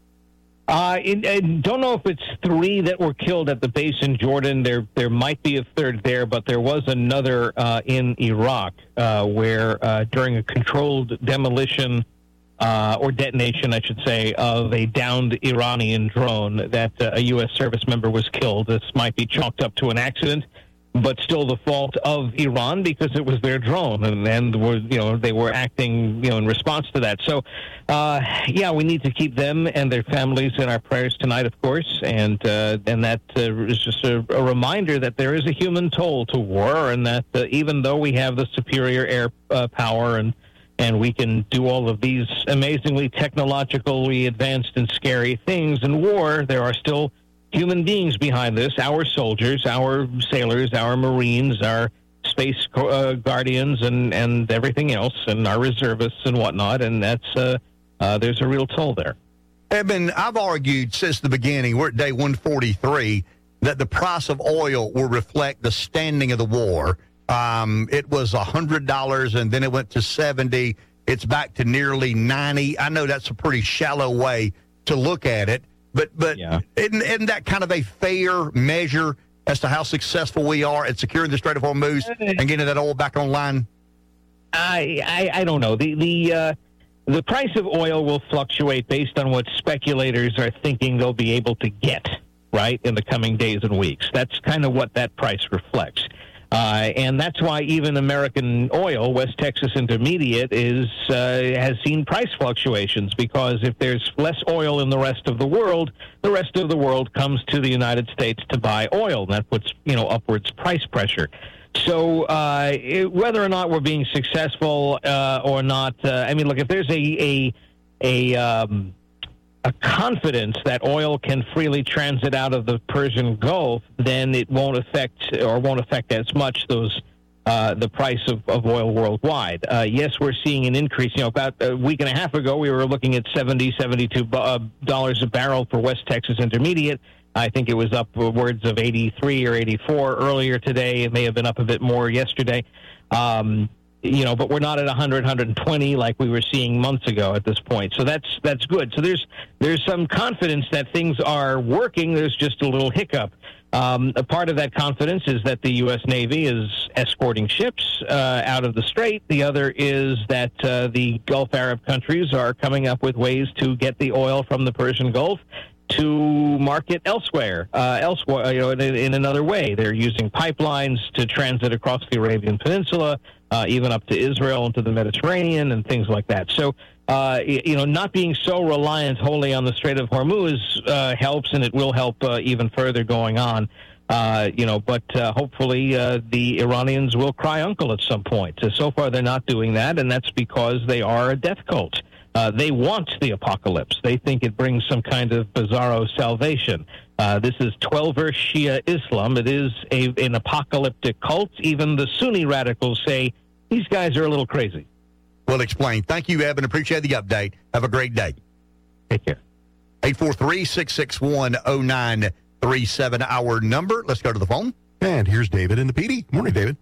Uh, I, I don't know if it's three that were killed at the base in Jordan. There there might be a third there, but there was another uh, in Iraq uh, where uh, during a controlled demolition uh, or detonation, I should say, of a downed Iranian drone that uh, a U S service member was killed. This might be chalked up to an accident, but still the fault of Iran because it was their drone, and, and were, you know, they were acting, you know, in response to that. So, uh, yeah, we need to keep them and their families in our prayers tonight, of course, and uh, and that uh, is just a, a reminder that there is a human toll to war, and that uh, even though we have the superior air uh, power and and we can do all of these amazingly technologically advanced and scary things in war, there are still human beings behind this, our soldiers, our sailors, our Marines, our space uh, guardians, and, and everything else, and our reservists and whatnot, and that's uh, uh, there's a real toll there. Eben, I've argued since the beginning, we're at day one forty-three, that the price of oil will reflect the standing of the war. Um, it was one hundred dollars, and then it went to seventy dollars. It's back to nearly ninety dollars. I know that's a pretty shallow way to look at it. But but yeah. isn't, isn't that kind of a fair measure as to how successful we are at securing the Strait of Hormuz and getting that oil back online? I I, I don't know. The the uh, the price of oil will fluctuate based on what speculators are thinking they'll be able to get, right, in the coming days and weeks. That's kind of what that price reflects. Uh, and that's why even American oil, West Texas Intermediate, is uh, has seen price fluctuations, because if there's less oil in the rest of the world, the rest of the world comes to the United States to buy oil. And that puts, you know, upwards price pressure. So uh, it, whether or not we're being successful uh, or not, uh, I mean, look, if there's a a a, um, a confidence that oil can freely transit out of the Persian Gulf, then it won't affect or won't affect as much those uh, the price of, of oil worldwide. Uh, yes, we're seeing an increase. You know, about a week and a half ago, we were looking at seventy, seventy-two dollars a barrel for West Texas Intermediate. I think it was upwards of eighty-three or eighty-four earlier today. It may have been up a bit more yesterday. Um, You know, but we're not at one hundred, one hundred twenty like we were seeing months ago at this point. So that's that's good. So there's there's some confidence that things are working. There's just a little hiccup. Um, a part of that confidence is that the U S Navy is escorting ships uh, out of the Strait. The other is that uh, the Gulf Arab countries are coming up with ways to get the oil from the Persian Gulf to market elsewhere, uh, elsewhere, you know, in, in another way. They're using pipelines to transit across the Arabian Peninsula, uh, even up to Israel and to the Mediterranean and things like that. So, uh, you know, not being so reliant wholly on the Strait of Hormuz uh, helps, and it will help uh, even further going on. Uh, you know, but uh, hopefully uh, the Iranians will cry uncle at some point. So, so far, they're not doing that, and that's because they are a death cult. Uh, they want the apocalypse. They think it brings some kind of bizarro salvation. Uh, this is twelver Shia Islam. It is a, an apocalyptic cult. Even the Sunni radicals say these guys are a little crazy. Well explained. Thank you, Eben. Appreciate the update. Have a great day. Take care. eight four three, six six one, zero nine three seven, our number. Let's go to the phone. And here's David in the P D. Morning, David.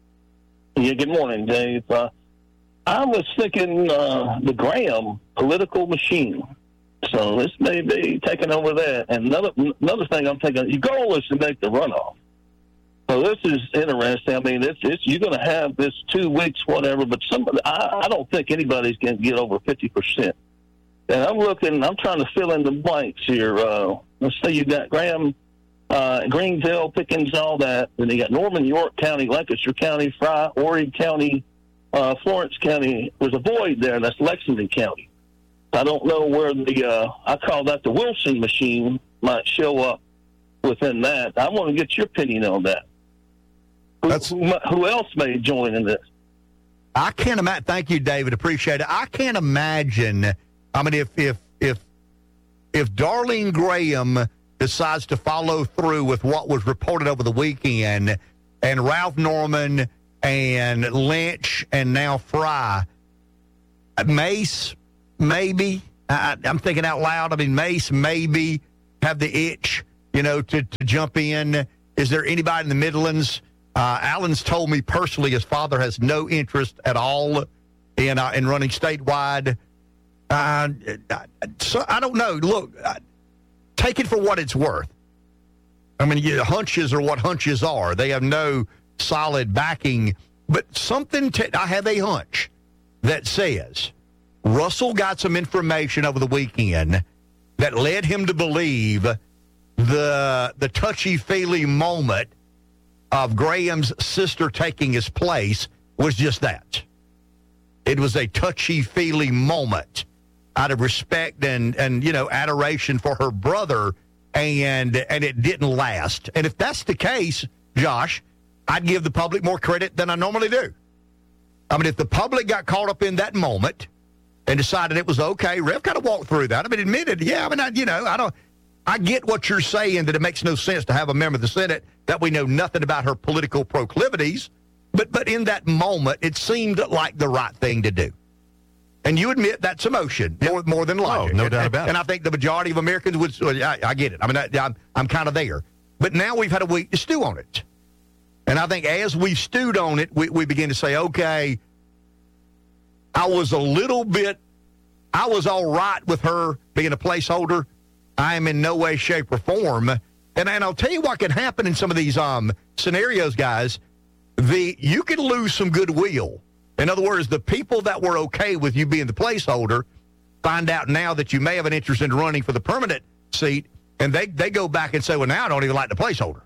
Yeah, good morning, Dave. Uh, I was thinking uh, the Graham political machine. So this may be taking over that. And another another thing I'm thinking, your goal is to make the runoff. So this is interesting. I mean, it's, it's you're going to have this two weeks, whatever, but somebody, I, I don't think anybody's going to get over fifty percent. And I'm looking, I'm trying to fill in the blanks here. Uh, let's say you got Graham, uh, Greenville, Pickens, all that. Then you got Norman, York County, Lancaster County, Fry, Horry County, Uh, Florence County. There's a void there, and that's Lexington County. I don't know where the, uh, I call that the Wilson machine, might show up within that. I want to get your opinion on that. Who, That's, who, who else may join in this? I can't imagine. Thank you, David. Appreciate it. I can't imagine. I mean, if if if if Darlene Graham decides to follow through with what was reported over the weekend, and Ralph Norman and Lynch and now Fry, Mace, maybe. I, I'm thinking out loud. I mean, Mace maybe have the itch, you know, to, to jump in. Is there anybody in the Midlands? Uh, Alan's told me personally his father has no interest at all in uh, in running statewide. Uh, so I don't know. Look, uh, take it for what it's worth. I mean, yeah, hunches are what hunches are. They have no solid backing. But something, t- I have a hunch that says Russell got some information over the weekend that led him to believe the the touchy-feely moment of Graham's sister taking his place was just that. It was a touchy-feely moment out of respect and, and you know, adoration for her brother, and and it didn't last. And if that's the case, Josh, I'd give the public more credit than I normally do. I mean, if the public got caught up in that moment and decided it was okay, Rev kind of walked through that. I mean, admitted, yeah, I mean, I, you know, I don't, I get what you're saying, that it makes no sense to have a member of the Senate that we know nothing about her political proclivities, but but in that moment, it seemed like the right thing to do. And you admit that's emotion more, more than logic. Oh, no doubt about and, it. And I think the majority of Americans would, well, I, I get it. I mean, I, I'm, I'm kind of there. But now we've had a week to stew on it. And I think as we've stewed on it, we, we begin to say, okay, I was a little bit, I was all right with her being a placeholder. I am in no way, shape, or form. And, and I'll tell you what can happen in some of these um, scenarios, guys. The you can lose some goodwill. In other words, the people that were okay with you being the placeholder find out now that you may have an interest in running for the permanent seat, and they, they go back and say, well, now I don't even like the placeholder.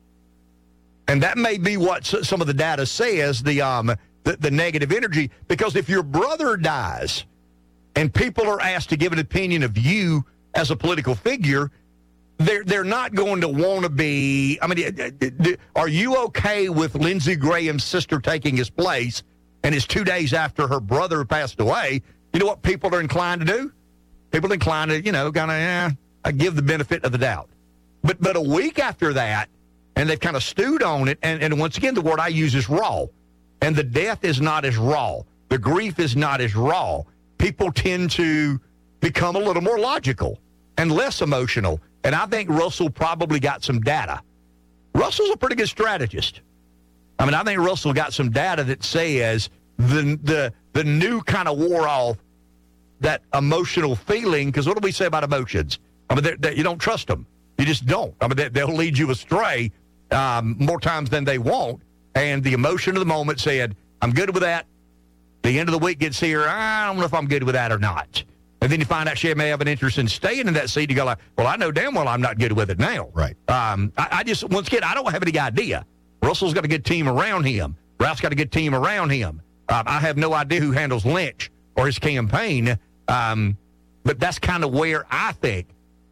And that may be what some of the data says, the um the, the negative energy, because if your brother dies and people are asked to give an opinion of you as a political figure, they're, they're not going to want to be, I mean, are you okay with Lindsey Graham's sister taking his place, and it's two days after her brother passed away? You know what people are inclined to do? People are inclined to, you know, kind of, eh, I give the benefit of the doubt. But but a week after that, and they've kind of stewed on it, and, and once again, the word I use is raw. And the death is not as raw. The grief is not as raw. People tend to become a little more logical and less emotional. And I think Russell probably got some data. Russell's a pretty good strategist. I mean, I think Russell got some data that says the the the new kind of wore off that emotional feeling, because what do we say about emotions? I mean, they're, they're, you don't trust them. You just don't. I mean, they, they'll lead you astray um, more times than they won't. And the emotion of the moment said, I'm good with that. The end of the week gets here, I don't know if I'm good with that or not. And then you find out she may have an interest in staying in that seat. You go like, well, I know damn well I'm not good with it now. Right. Um, I, I just, once again, I don't have any idea. Russell's got a good team around him. Ralph's got a good team around him. Um, I have no idea who handles Lynch or his campaign. Um, but that's kind of where I think,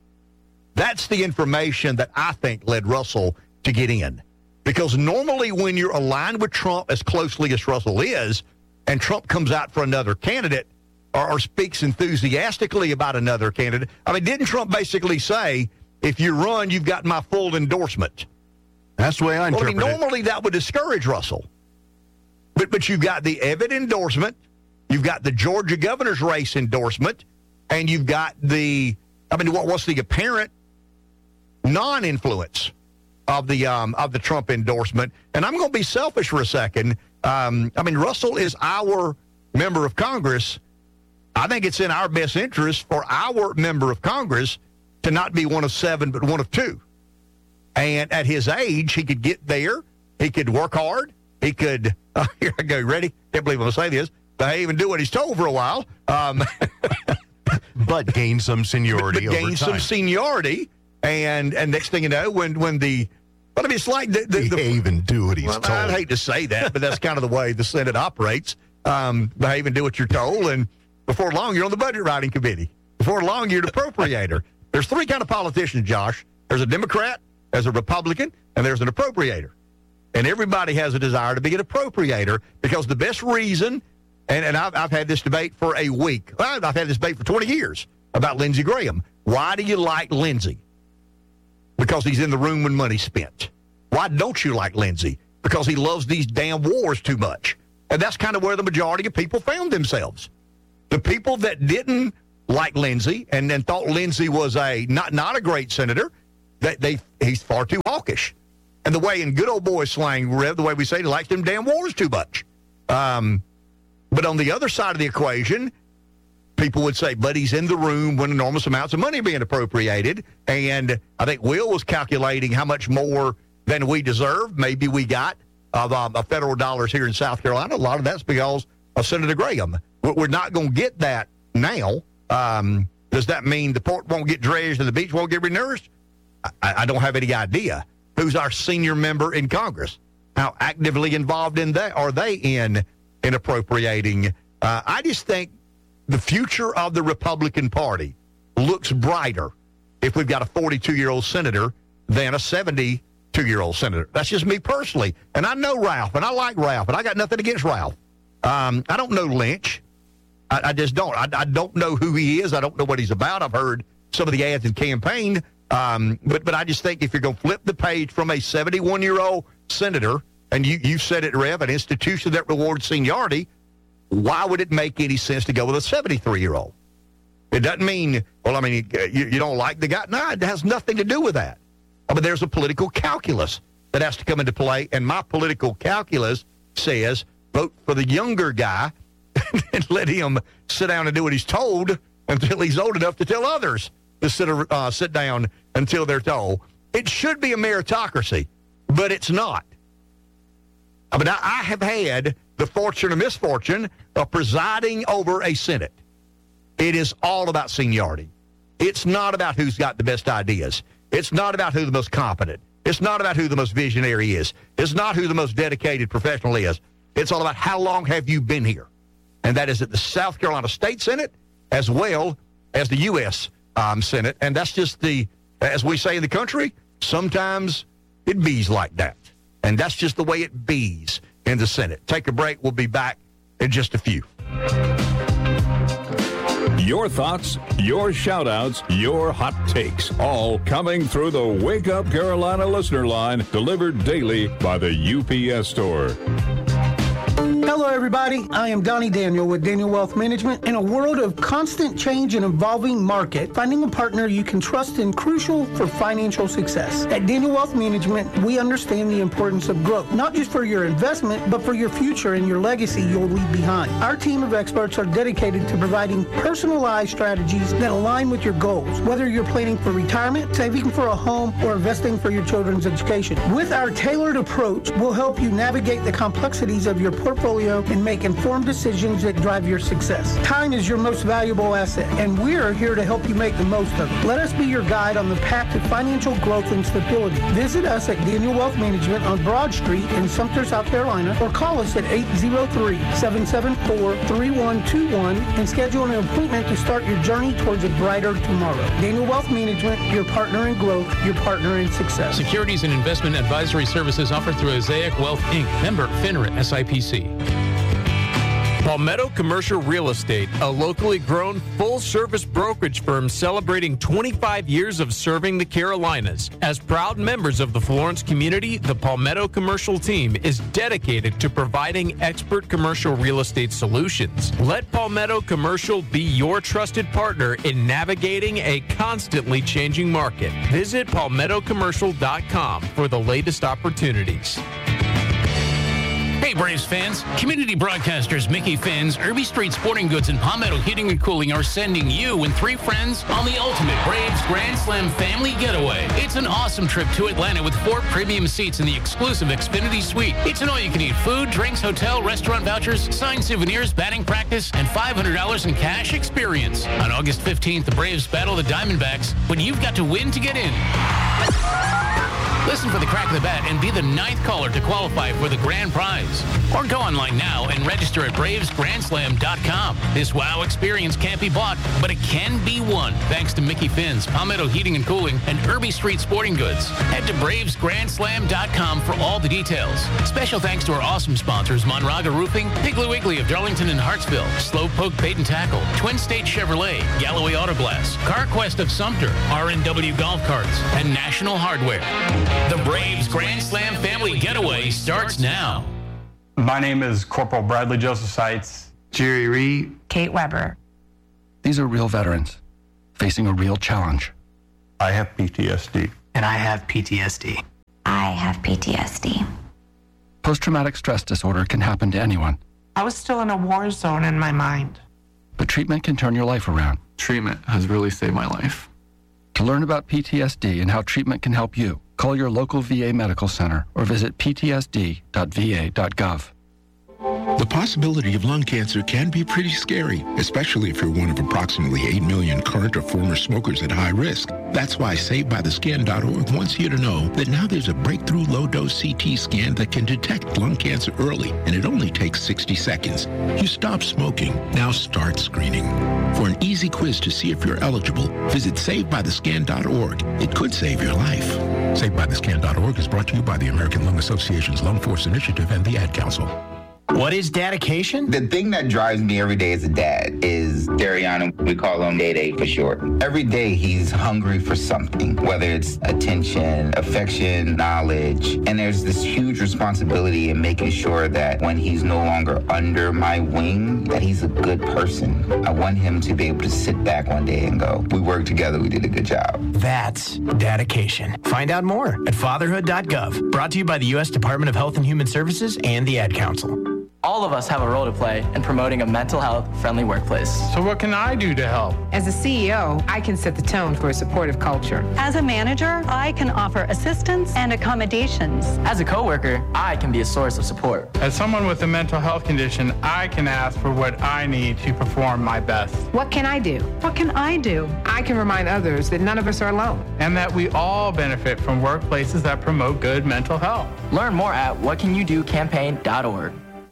that's the information that I think led Russell to get in. Because normally when you're aligned with Trump as closely as Russell is, and Trump comes out for another candidate or, or speaks enthusiastically about another candidate, I mean, didn't Trump basically say, if you run, you've got my full endorsement? That's the way I interpret well, I mean, it. normally that would discourage Russell. But but you've got the Evan endorsement, you've got the Georgia governor's race endorsement, and you've got the, I mean, what, what's the apparent non-influence of the um, of the Trump endorsement? And I'm going to be selfish for a second. Um, I mean, Russell is our member of Congress. I think it's in our best interest for our member of Congress to not be one of seven, but one of two. And at his age, he could get there. He could work hard. He could, uh, here I go, ready? Can't believe I'm going to say this. Behave and do what he's told for a while. Um, but gain some seniority but, but over gain time. some seniority. And and next thing you know, when, when the, but I mean, it's like the, the, the behave and do what he's well, told. I'd hate to say that, but that's kind of the way the Senate operates. Um, behave and do what you're told. And before long, you're on the budget writing committee. Before long, you're an appropriator. There's three kind of politicians, Josh. There's a Democrat, there's a Republican, and there's an appropriator. And everybody has a desire to be an appropriator because the best reason, and, and I've, I've had this debate for a week. I've had this debate for twenty years about Lindsey Graham. Why do you like Lindsey? Because he's in the room when money's spent. Why don't you like Lindsey? Because he loves these damn wars too much. And that's kind of where the majority of people found themselves. The people that didn't like Lindsey and then thought Lindsey was a not not a great senator, that they, they he's far too hawkish. And the way in good old boy slang, Rev, the way we say he likes them damn wars too much. Um, but on the other side of the equation, people would say, but he's in the room when enormous amounts of money are being appropriated. And I think Will was calculating how much more than we deserve, maybe we got, of, um, of federal dollars here in South Carolina. A lot of that's because of Senator Graham. We're not going to get that now. Um, does that mean the port won't get dredged and the beach won't get renourished? I, I don't have any idea. Who's our senior member in Congress? How actively involved in that are they in, in appropriating? Uh, I just think the future of the Republican Party looks brighter if we've got a forty-two-year-old senator than a seventy-two-year-old senator. That's just me personally. And I know Ralph, and I like Ralph, and I got nothing against Ralph. Um, I don't know Lynch. I, I just don't. I, I don't know who he is. I don't know what he's about. I've heard some of the ads in campaign. Um, but but I just think if you're going to flip the page from a seventy-one-year-old senator, and you, you said it, Rev, an institution that rewards seniority, why would it make any sense to go with a seventy-three-year-old? It doesn't mean, well, I mean, you, you don't like the guy. No, it has nothing to do with that. I mean, there's a political calculus that has to come into play, and my political calculus says vote for the younger guy and let him sit down and do what he's told until he's old enough to tell others to sit, uh, sit down until they're told. It should be a meritocracy, but it's not. I mean, I, I have had the fortune or misfortune of presiding over a Senate. It is all about seniority. It's not about who's got the best ideas. It's not about who the most competent. It's not about who the most visionary is. It's not who the most dedicated professional is. It's all about how long have you been here. And that is at the South Carolina State Senate as well as the U S Um, Senate, and that's just the, as we say in the country, sometimes it bees like that. And that's just the way it bees in the Senate. Take a break. We'll be back in just a few. Your thoughts, your shout-outs, your hot takes, all coming through the Wake Up Carolina listener line, delivered daily by the U P S Store. Hello, everybody. I am Donnie Daniel with Daniel Wealth Management. In a world of constant change and evolving market, finding a partner you can trust is crucial for financial success. At Daniel Wealth Management, we understand the importance of growth, not just for your investment, but for your future and your legacy you'll leave behind. Our team of experts are dedicated to providing personalized strategies that align with your goals, whether you're planning for retirement, saving for a home, or investing for your children's education. With our tailored approach, we'll help you navigate the complexities of your portfolio and make informed decisions that drive your success. Time is your most valuable asset, and we're here to help you make the most of it. Let us be your guide on the path to financial growth and stability. Visit us at Daniel Wealth Management on Broad Street in Sumter, South Carolina, or call us at eight zero three, seven seven four, three one two one and schedule an appointment to start your journey towards a brighter tomorrow. Daniel Wealth Management, your partner in growth, your partner in success. Securities and investment advisory services offered through Osaic Wealth, Incorporated. Member FINRA S I P C. Palmetto Commercial Real Estate, a locally grown full-service brokerage firm celebrating twenty-five years of serving the Carolinas. As proud members of the Florence community, the Palmetto Commercial team is dedicated to providing expert commercial real estate solutions. Let Palmetto Commercial be your trusted partner in navigating a constantly changing market. Visit palmetto commercial dot com for the latest opportunities. Hey Braves fans, community broadcasters Mickey Finn's, Irby Street Sporting Goods, and Palmetto Heating and Cooling are sending you and three friends on the ultimate Braves Grand Slam family getaway. It's an awesome trip to Atlanta with four premium seats in the exclusive Xfinity Suite. It's an all-you-can-eat food, drinks, hotel, restaurant vouchers, signed souvenirs, batting practice, and five hundred dollars in cash experience. On August fifteenth, the Braves battle the Diamondbacks when you've got to win to get in. Listen Listen for the crack of the bat and be the ninth caller to qualify for the grand prize. Or go online now and register at braves grand slam dot com. This wow experience can't be bought, but it can be won thanks to Mickey Finn's, Palmetto Heating and Cooling, and Irby Street Sporting Goods. Head to braves grand slam dot com for all the details. Special thanks to our awesome sponsors, Monraga Roofing, Piggly Wiggly of Darlington and Hartsville, Slowpoke Bait and Tackle, Twin State Chevrolet, Galloway Auto Glass, CarQuest of Sumter, R and W Golf Carts, and National Hardware. The Braves Grand Slam Family Getaway starts now. My name is Corporal Bradley Joseph Seitz. Jerry Reed. Kate Weber. These are real veterans facing a real challenge. I have P T S D. And I have P T S D. I have P T S D. Post-traumatic stress disorder can happen to anyone. I was still in a war zone in my mind. But treatment can turn your life around. Treatment has really saved my life. To learn about P T S D and how treatment can help you, call your local V A medical center or visit p t s d dot v a dot gov. The possibility of lung cancer can be pretty scary, especially if you're one of approximately eight million current or former smokers at high risk. That's why saved by the skin dot org wants you to know that now there's a breakthrough low-dose C T scan that can detect lung cancer early, and it only takes sixty seconds. You stop smoking, now start screening. For an easy quiz to see if you're eligible, visit saved by the skin dot org. It could save your life. saved by the scan dot org is brought to you by the American Lung Association's Lung Force Initiative and the Ad Council. What is dedication? The thing that drives me every day as a dad is Dariana. We call him Day Day for short. Every day he's hungry for something, whether it's attention, affection, knowledge. And there's this huge responsibility in making sure that when he's no longer under my wing, that he's a good person. I want him to be able to sit back one day and go, we worked together, we did a good job. That's dedication. Find out more at fatherhood dot gov. Brought to you by the U S Department of Health and Human Services and the Ad Council. All of us have a role to play in promoting a mental health friendly workplace. So what can I do to help? As a C E O, I can set the tone for a supportive culture. As a manager, I can offer assistance and accommodations. As a coworker, I can be a source of support. As someone with a mental health condition, I can ask for what I need to perform my best. What can I do? What can I do? I can remind others that none of us are alone. And that we all benefit from workplaces that promote good mental health. Learn more at what can you do campaign dot org.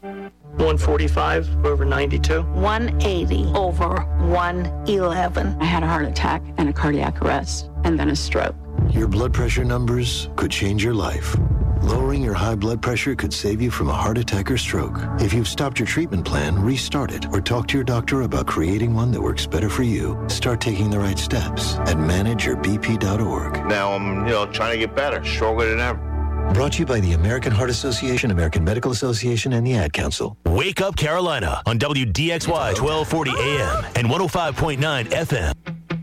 one forty-five over ninety-two. one eighty over one eleven. I had a heart attack and a cardiac arrest and then a stroke. Your blood pressure numbers could change your life. Lowering your high blood pressure could save you from a heart attack or stroke. If you've stopped your treatment plan, restart it or talk to your doctor about creating one that works better for you. Start taking the right steps at manage your b p dot org. Now I'm, you know, trying to get better, stronger than ever. Brought to you by the American Heart Association, American Medical Association, and the Ad Council. Wake Up Carolina on W D X Y twelve forty A M and one oh five point nine F M.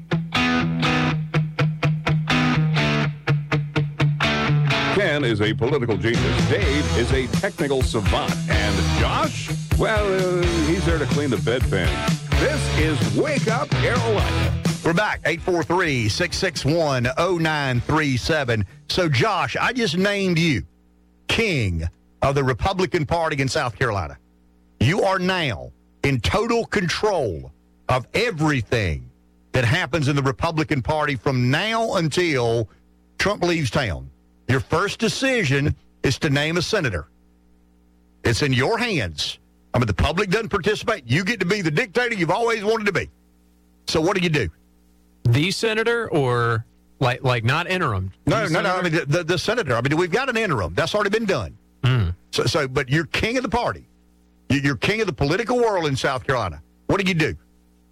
Ken is a political genius. Dave is a technical savant. And Josh, well, uh, he's there to clean the bedpan. This is Wake Up Carolina. We're back, eight four three, six six one, oh nine three seven. So, Josh, I just named you king of the Republican Party in South Carolina. You are now in total control of everything that happens in the Republican Party from now until Trump leaves town. Your first decision is to name a senator. It's in your hands. I mean, the public doesn't participate. You get to be the dictator you've always wanted to be. So what do you do? The senator or like like not interim? No, no, no. I mean, the, the, the senator. I mean, we've got an interim. That's already been done. Mm. So, so, but you're king of the party. You're king of the political world in South Carolina. What do you do?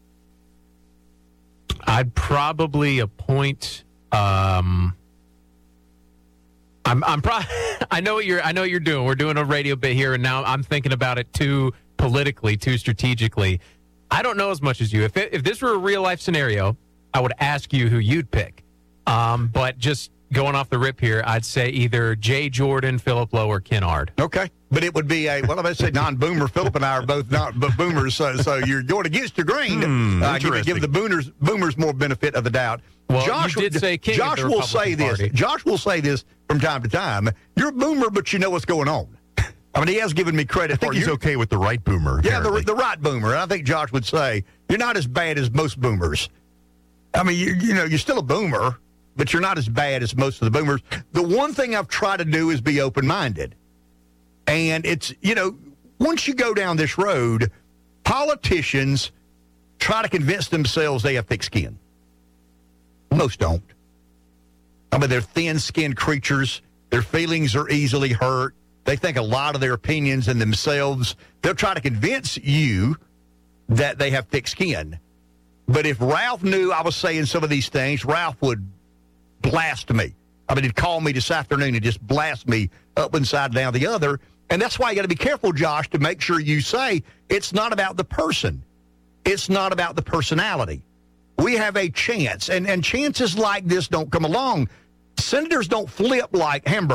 I'd probably appoint. Um, I'm. I'm probably. I know what you're. I know what you're doing. We're doing a radio bit here, and now I'm thinking about it too politically, too strategically. I don't know as much as you. If it, if this were a real life scenario, I would ask you who you'd pick. Um, but just going off the rip here, I'd say either Jay Jordan, Philip Lowe, or Ken Ard. Okay. But it would be a, well, I say non-boomer. Philip and I are both not boomers, so, so you're going against your grain. Hmm, uh, give, give the boomers, boomers more benefit of the doubt. Well, Josh, you did say king Josh of the will say Republican this. Party. Josh will say this from time to time. You're a boomer, but you know what's going on. I mean, he has given me credit I think for he's you. okay with the right boomer. Yeah, the, apparently. the right boomer. And I think Josh would say, you're not as bad as most boomers. I mean, you, you know, you're still a boomer, but you're not as bad as most of the boomers. The one thing I've tried to do is be open-minded. And it's, you know, once you go down this road, politicians try to convince themselves they have thick skin. Most don't. I mean, they're thin-skinned creatures. Their feelings are easily hurt. They think a lot of their opinions in themselves. They'll try to convince you that they have thick skin. But if Ralph knew I was saying some of these things, Ralph would blast me. I mean, he'd call me this afternoon and just blast me up one side, down the other. And that's why you got to be careful, Josh, to make sure you say it's not about the person. It's not about the personality. We have a chance, and, and chances like this don't come along. Senators don't flip like hamburgers.